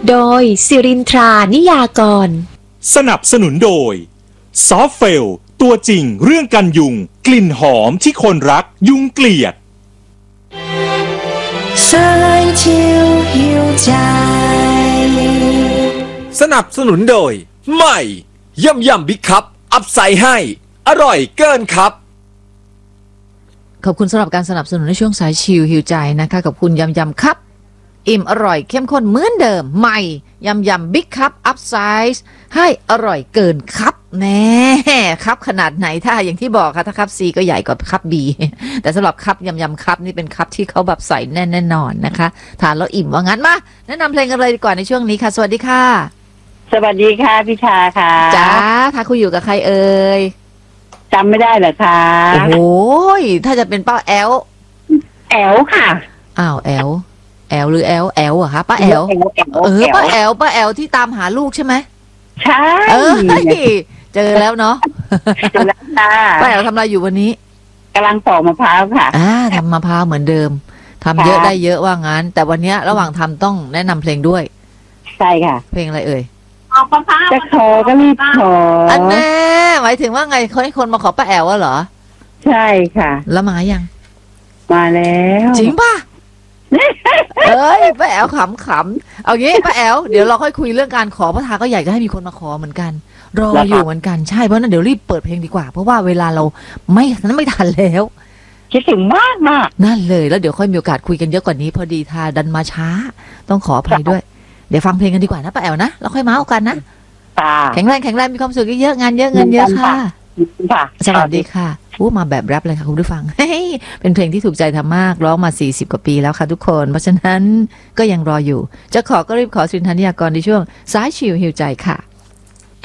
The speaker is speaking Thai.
โดยสิรินทรานิยากรสนับสนุนโดยซอฟเฟลตัวจริงเรื่องกันยุงกลิ่นหอมที่คนรักยุงเกลียดสายชิวหิวใจสนับสนุนโดยใหม่ย่ำยำบิ๊กคัพอัพไซด์ให้อร่อยเกินครับขอบคุณสำหรับการสนับสนุนในช่วงสายชิลหิวใจนะคะกับคุณยำยำครับอิ่มอร่อยเข้มข้นเหมือนเดิมใหม่ยำยำบิ๊กคัพอัพไซส์ให้อร่อยเกินครับแน่ครับขนาดไหนถ้าอย่างที่บอกค่ะถ้าคัพ C ก็ใหญ่กว่าคัพ B แต่สำหรับคัพยำยำคัพนี่เป็นคัพที่เขาแบบใส่แน่นอนนะคะทานแล้วอิ่มว่างั้นมาแนะนำเพลงกันเลยดีกว่าในช่วงนี้ค่ะสวัสดีค่ะสวัสดีค่ะพี่ชาค่ะจ้าถ้าคุยอยู่กับใครเอ่ยจำไม่ได้เหรอคะโอ้โหถ้าจะเป็นป้าแอลค่ะอ้าวแอลหรือแอลเหรอคะป้าแอลป้าแอลที่ตามหาลูกใช่ไหมใช่เจอแล้วเนาะเจอแล้วค่ะป้าแอลทำอะไรอยู่วันนี้กำลังปอกมะพร้าวค่ะทำมะพร้าวเหมือนเดิมทำเยอะได้เยอะว่างั้นแต่วันนี้ระหว่างทำต้องแนะนำเพลงด้วยใช่ค่ะเพลงอะไรเอ่ยจะขอก็รีบขออันแน่หมายถึงว่าไงเขาให้คนมาขอป้าแอลวะเหรอใช่ค่ะแล้วมายังมาแล้วจริงป่ะป้าแอลขำเอางี้ป้าแอลเดี๋ยวเราค่อยคุยเรื่องการขอพระทาก็อยากจะให้มีคนมาขอเหมือนกันรออยู่เหมือนกันใช่เพราะนั้นเดี๋ยวรีบเปิดเพลงดีกว่าเพราะว่าเวลาเราไม่ทันแล้วคิดถึงมากนั่นเลยแล้วเดี๋ยวค่อยมีโอกาสคุยกันเยอะกว่านี้พอดีทาดันมาช้าต้องขออภัยด้วยเดี๋ยวฟังเพลงกันดีกว่านะป้าแอลนะแล้วค่อยเมาส์กันนะแข็งแรงมีความสุขเยอะงานเยอะเงินเยอะค่ะสวัสดีค่ะมาแบบแรปเลยค่ะคุณผู้ฟังเป็นเพลงที่ถูกใจทำมากร้องมา40กว่าปีแล้วค่ะทุกคนเพราะฉะนั้นก็ยังรออยู่จะขอก็รีบขอสิรินทรานิยากรในช่วงสายชิลหิวใจค่ะ